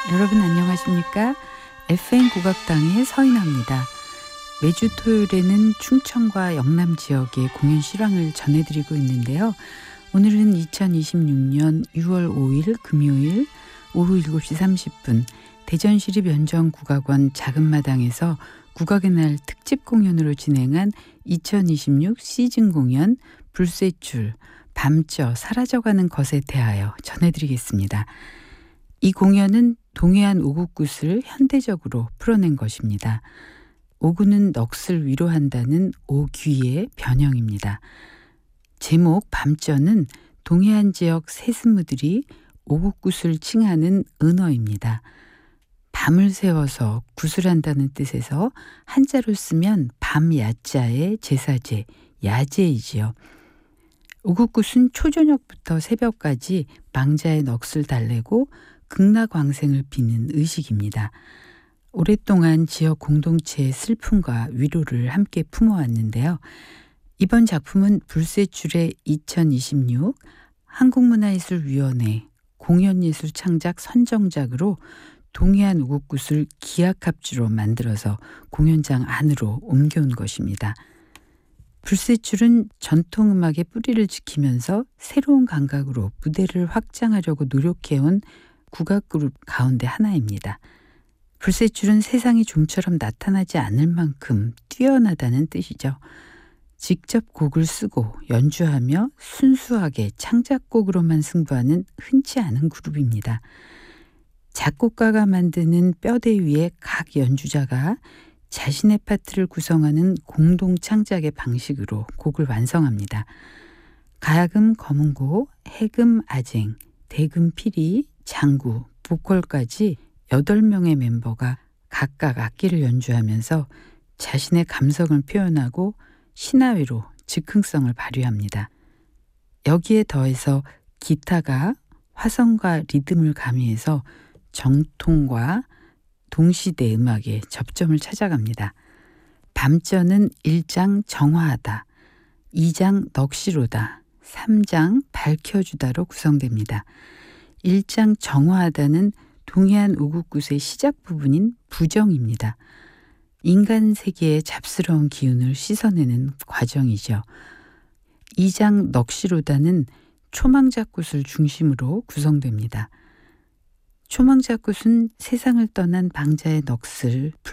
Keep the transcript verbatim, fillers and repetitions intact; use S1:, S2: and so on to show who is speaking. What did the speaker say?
S1: 여러분 안녕하십니까? 에프엠 국악당의 서인아입니다. 매주 토요일에는 충청과 영남 지역의 공연 실황을 전해드리고 있는데요. 오늘은 이천이십육년 유월 오일 금요일 오후 일곱 시 삼십 분 대전시립연정국악원 작은마당에서 국악의 날 특집 공연으로 진행한 이천이십육 시즌 공연 불세출 밤쪄 사라져가는 것에 대하여 전해드리겠습니다. 이 공연은 동해안 오굿굿을 현대적으로 풀어낸 것입니다. 오굿은 넋을 위로한다는 오귀의 변형입니다. 제목 밤쪄는 동해안 지역 세스무들이 오굿굿을 칭하는 은어입니다. 밤을 세워서 구슬한다는 뜻에서 한자로 쓰면 밤야자의 제사제, 야제이지요. 오굿굿은 초저녁부터 새벽까지 망자의 넋을 달래고 극락왕생을 비는 의식입니다. 오랫동안 지역 공동체의 슬픔과 위로를 함께 품어왔는데요. 이번 작품은 불세출의 이천이십육 한국문화예술위원회 공연예술 창작 선정작으로 동해안 오굿굿을 기악합주로 만들어서 공연장 안으로 옮겨온 것입니다. 불세출은 전통음악의 뿌리를 지키면서 새로운 감각으로 무대를 확장하려고 노력해온 국악그룹 가운데 하나입니다. 불세출은 세상이 좀처럼 나타나지 않을 만큼 뛰어나다는 뜻이죠. 직접 곡을 쓰고 연주하며 순수하게 창작곡으로만 승부하는 흔치 않은 그룹입니다. 작곡가가 만드는 뼈대 위에 각 연주자가 자신의 파트를 구성하는 공동 창작의 방식으로 곡을 완성합니다. 가야금 검은고, 해금 아쟁, 대금 피리, 장구, 보컬까지 여덟 명의 멤버가 각각 악기를 연주하면서 자신의 감성을 표현하고 신화위로 즉흥성을 발휘합니다. 여기에 더해서 기타가 화성과 리듬을 가미해서 정통과 동시대 음악의 접점을 찾아갑니다. 밤쪄는 일 장 정화하다, 이 장 넋이로다, 삼 장 밝혀주다로 구성됩니다. 일 장 정화하다는 동해안 오굿굿의 시작 부분인 부정입니다. 인간 세계의 잡스러운 기운을 씻어내는 과정이죠. 이 장 넋이로다는 초망작굿을 중심으로 구성됩니다. 초망작굿은 세상을 떠난 방자의 넋을